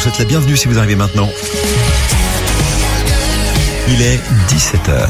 souhaite la bienvenue si vous arrivez maintenant. Il est 17h.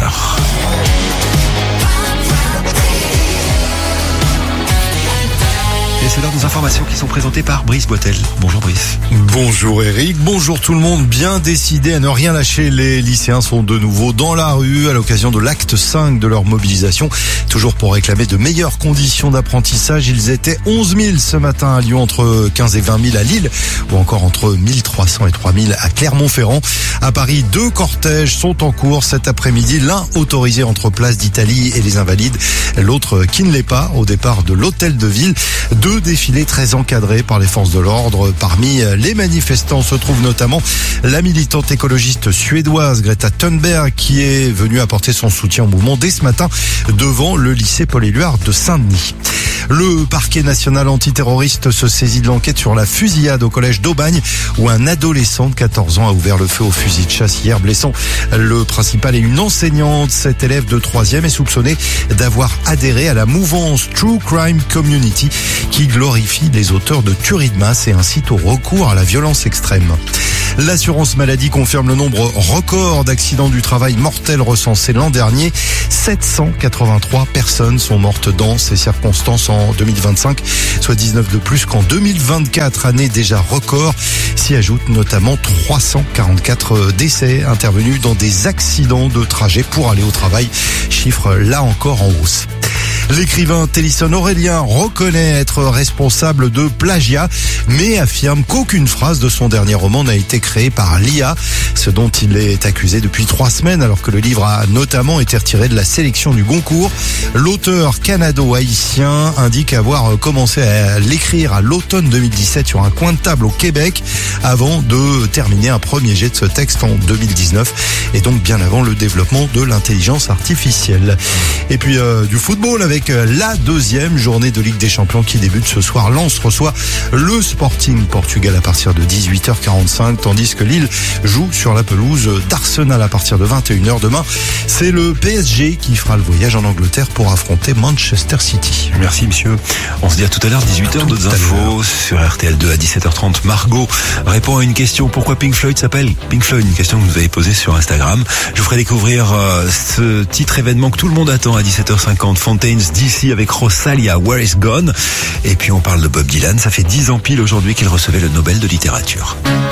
Et c'est l'heure des informations qui sont présentées par Brice Boitel. Bonjour Brice. Bonjour Eric, bonjour tout le monde. Bien décidés à ne rien lâcher, les lycéens sont de nouveau dans la rue à l'occasion de l'acte 5 de leur mobilisation. Toujours pour réclamer de meilleures conditions d'apprentissage. Ils étaient 11 000 ce matin à Lyon, entre 15 et 20 000 à Lille, ou encore entre 1300 et 3000 à Clermont-Ferrand. À Paris, 2 cortèges sont en cours cet après-midi. L'un autorisé entre Place d'Italie et les Invalides, l'autre qui ne l'est pas au départ de l'hôtel de ville. 2 défilés très encadrés par les forces de l'ordre. Parmi les manifestants se trouve notamment la militante écologiste suédoise Greta Thunberg qui est venue apporter son soutien au mouvement dès ce matin devant le lycée Paul-Éluard de Saint-Denis. Le parquet national antiterroriste se saisit de l'enquête sur la fusillade au collège d'Aubagne où un adolescent de 14 ans a ouvert le feu au fusil de chasse hier, blessant le principal et une enseignante. Cet élève de 3e est soupçonné d'avoir adhéré à la mouvance True Crime Community qui glorifie les auteurs de tueries de masse et incite au recours à la violence extrême. L'assurance maladie confirme le nombre record d'accidents du travail mortels recensés l'an dernier. 783 personnes sont mortes dans ces circonstances en 2025, soit 19 de plus qu'en 2024, année déjà record. S'y ajoutent notamment 344 décès intervenus dans des accidents de trajet pour aller au travail, chiffre là encore en hausse. L'écrivain Télisson Aurélien reconnaît être responsable de plagiat, mais affirme qu'aucune phrase de son dernier roman n'a été créée par l'IA, ce dont il est accusé depuis 3 semaines, alors que le livre a notamment été retiré de la sélection du Goncourt. L'auteur canado-haïtien indique avoir commencé à l'écrire à l'automne 2017 sur un coin de table au Québec, avant de terminer un premier jet de ce texte en 2019, et donc bien avant le développement de l'intelligence artificielle. Et puis du football avec la 2e journée de Ligue des Champions qui débute ce soir. Lens reçoit le Sporting Portugal à partir de 18h45, tandis que Lille joue sur la pelouse d'Arsenal à partir de 21h. Demain, c'est le PSG qui fera le voyage en Angleterre pour affronter Manchester City. Merci monsieur. On se dit à tout à l'heure, 18h, d'autres infos sur RTL2 à 17h30. Margot répond à une question. Pourquoi Pink Floyd s'appelle Pink Floyd? Une question que vous avez posée sur Instagram. Je vous ferai découvrir ce titre événement que tout le monde attend à 17h50. Fontaines DC avec Rosalia, Where Is Gone. Et puis on parle de Bob Dylan. Ça fait 10 ans pile aujourd'hui qu'il recevait le Nobel de littérature.